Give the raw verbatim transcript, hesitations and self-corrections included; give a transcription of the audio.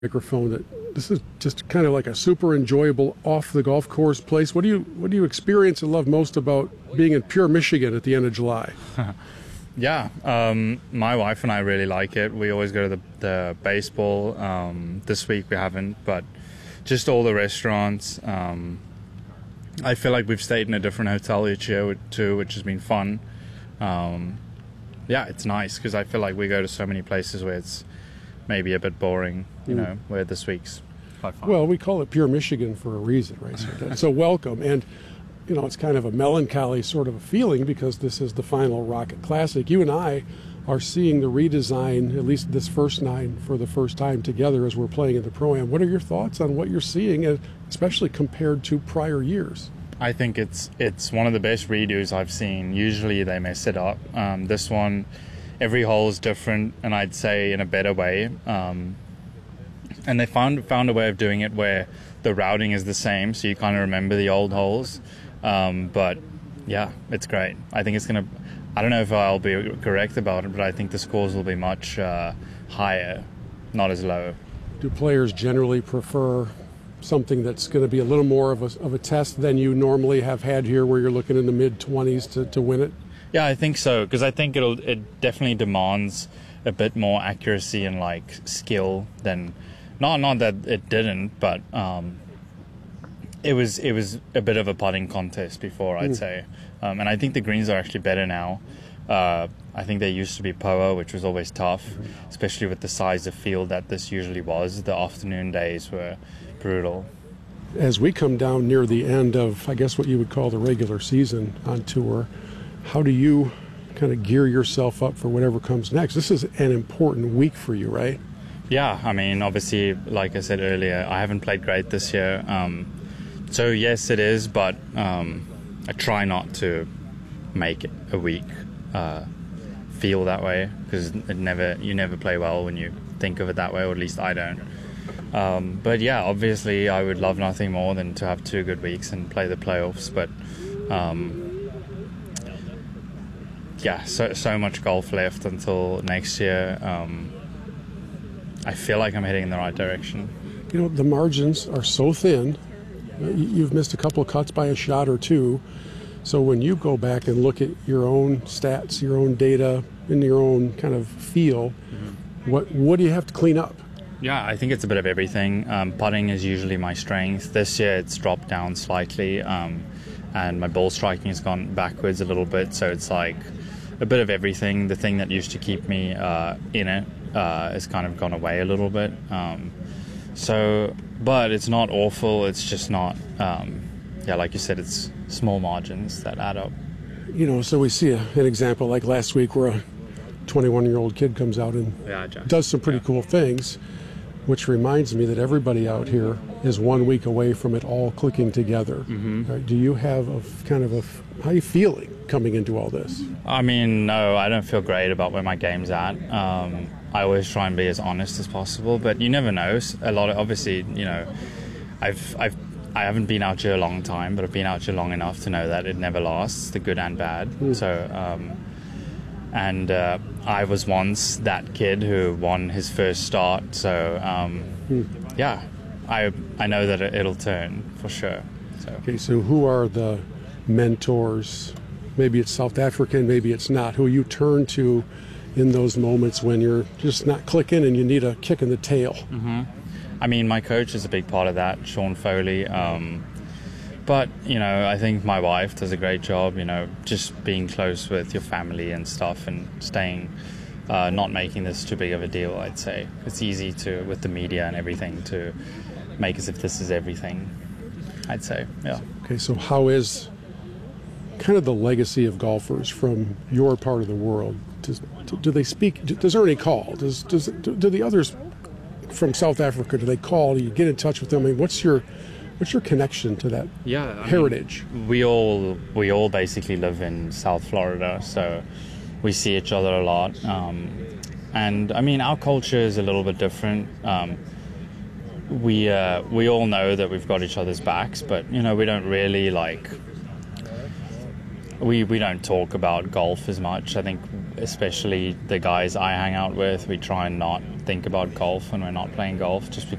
microphone that this is just kind of like a super enjoyable off the golf course place. What do you what do you experience and love most about being in pure Michigan at the end of July? Yeah, um, my wife and I really like it. We always go to the, the baseball. Um, this week we haven't, but just all the restaurants. Um, I feel like we've stayed in a different hotel each year too, which has been fun. Um, yeah, it's nice because I feel like we go to so many places where it's maybe a bit boring, you mm. know, where this week's quite fun. Well, we call it pure Michigan for a reason, right? So, so welcome. And, you know, it's kind of a melancholy sort of a feeling because this is the final Rocket Classic. You and I are seeing the redesign, at least this first nine, for the first time together as we're playing in the Pro-Am. What are your thoughts on what you're seeing, especially compared to prior years? I think it's it's one of the best redos I've seen. Usually they mess it up. Um, this one, every hole is different, and I'd say in a better way. Um, and they found found a way of doing it where the routing is the same, so you kind of remember the old holes. Um, but yeah, it's great. I think it's gonna. I don't know if I'll be correct about it, but I think the scores will be much uh, higher, not as low. Do players generally prefer something that's going to be a little more of a, of a test than you normally have had here, where you're looking in the mid twenties to, to win it? Yeah, I think so, because I think it'll it definitely demands a bit more accuracy and like skill than not not that it didn't, but um, it was it was a bit of a putting contest before, I'd mm. say, um, and I think the greens are actually better now. Uh, I think they used to be P O A, which was always tough, mm-hmm. especially with the size of field that this usually was. The afternoon days were brutal. As we come down near the end of, I guess, what you would call the regular season on tour, how do you kind of gear yourself up for whatever comes next? This is an important week for you, right? Yeah, I mean, obviously, like I said earlier, I haven't played great this year. Um, so, yes, it is, but um, I try not to make it a week uh, feel that way, because it never you never play well when you think of it that way, or at least I don't. Um, but yeah, obviously I would love nothing more than to have two good weeks and play the playoffs, but um, yeah, so so much golf left until next year. Um, I feel like I'm heading in the right direction. You know, the margins are so thin. You've missed a couple of cuts by a shot or two. So when you go back and look at your own stats, your own data, and your own kind of feel, mm-hmm. what what do you have to clean up? Yeah, I think it's a bit of everything. Um, putting is usually my strength. This year it's dropped down slightly, um, and my ball striking has gone backwards a little bit, so it's like a bit of everything. The thing that used to keep me uh, in it uh, has kind of gone away a little bit. Um, so, but it's not awful, it's just not, um, yeah, like you said, it's small margins that add up. You know, so we see a, an example like last week where a twenty-one-year-old kid comes out and yeah, does some pretty yeah. cool things, which reminds me that everybody out here is one week away from it all clicking together. Mm-hmm. Right? Do you have a kind of a, how are you feeling coming into all this? I mean, no, I don't feel great about where my game's at. Um, I always try and be as honest as possible, but you never know. A lot of, obviously, you know, I've, I've, I haven't been out here a long time, but I've been out here long enough to know that it never lasts, the good and bad. Mm. So, um, and uh, I was once that kid who won his first start, so um, hmm. yeah, I I know that it'll turn for sure. So. Okay, so who are the mentors? Maybe it's South African, maybe it's not. Who you turn to in those moments when you're just not clicking and you need a kick in the tail? Mm-hmm. I mean, my coach is a big part of that, Sean Foley. Um, But, you know, I think my wife does a great job, you know, just being close with your family and stuff and staying, uh, not making this too big of a deal, I'd say. It's easy to, with the media and everything, to make as if this is everything, I'd say, yeah. Okay, so how is kind of the legacy of golfers from your part of the world? Does, do they speak, does Ernie call? Does, does, do the others from South Africa, do they call? Do you get in touch with them? I mean, what's your... What's your connection to that yeah, I heritage? Mean, we all we all basically live in South Florida, so we see each other a lot. Um, and I mean, our culture is a little bit different. Um, we uh, we all know that we've got each other's backs, but you know, we don't really like. we, we don't talk about golf as much. I think especially the guys I hang out with, we try and not think about golf when we're not playing golf, just because